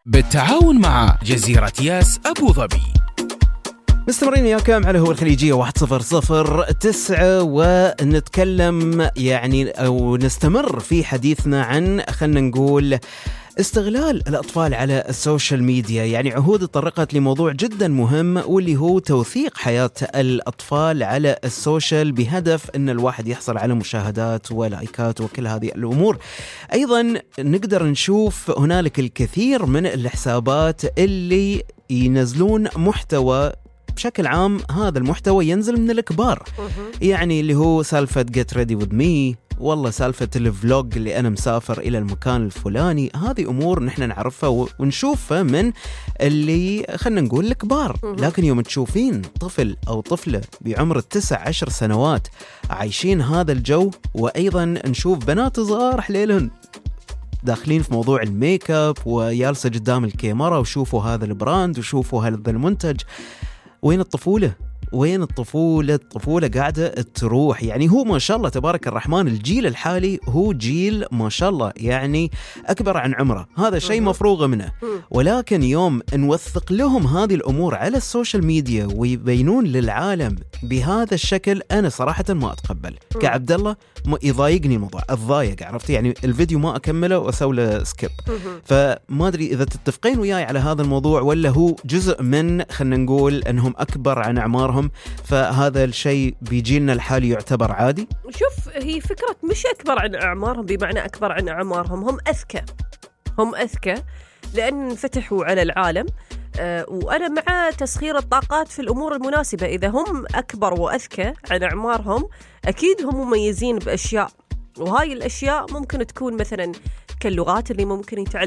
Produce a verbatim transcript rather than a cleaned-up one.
بالتعاون مع جزيرة ياس أبو ظبي. مستمرين وياكم على هو الخليجية واحد صفر صفر تسعة، ونتكلم يعني أو نستمر في حديثنا عن خلنا نقول استغلال الأطفال على السوشيال ميديا. يعني عهود تطرقت لموضوع جدا مهم، واللي هو توثيق حياة الأطفال على السوشيال بهدف أن الواحد يحصل على مشاهدات ولايكات وكل هذه الأمور. أيضا نقدر نشوف هنالك الكثير من الحسابات اللي ينزلون محتوى بشكل عام، هذا المحتوى ينزل من الكبار، يعني اللي هو سالفة get ready with me، والله سالفة الفلوج اللي أنا مسافر إلى المكان الفلاني. هذه أمور نحن نعرفها ونشوفها من اللي خلنا نقول الكبار، لكن يوم تشوفين طفل أو طفلة بعمر التسع عشر سنوات عايشين هذا الجو، وأيضا نشوف بنات صغار حليلهن داخلين في موضوع الميك اب ويالسة قدام الكاميرا وشوفوا هذا البراند وشوفوا هذا المنتج، وين الطفولة؟ وين الطفولة؟ الطفولة قاعدة تروح. يعني هو ما شاء الله تبارك الرحمن الجيل الحالي هو جيل ما شاء الله يعني أكبر عن عمره، هذا شيء مفروغ منه، ولكن يوم نوثق لهم هذه الأمور على السوشيال ميديا ويبينون للعالم بهذا الشكل، أنا صراحة ما أتقبل كعبد الله، يضايقني الموضوع، أتضايق، عرفتي؟ يعني الفيديو ما أكمله وأسوي له سكيب. فما أدري إذا تتفقين وياي على هذا الموضوع، ولا هو جزء من خلنا نقول أنهم أكبر عن أعمارهم، فهذا الشيء بيجيلنا الحالي يعتبر عادي. شوف، هي فكرة مش أكبر عن أعمارهم بمعنى أكبر عن أعمارهم، هم أذكى، هم أذكى لأن انفتحوا على العالم. أه وأنا مع تسخير الطاقات في الأمور المناسبة. إذا هم أكبر وأذكى عن أعمارهم أكيد هم مميزين بأشياء، وهاي الأشياء ممكن تكون مثلا كاللغات اللي ممكن يتعلمون